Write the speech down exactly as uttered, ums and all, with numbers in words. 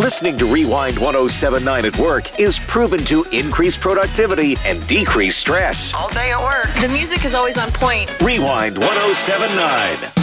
Listening to Rewind ten seventy-nine at work is proven to increase productivity and decrease stress. All day at work. The music is always on point. Rewind ten seventy-nine.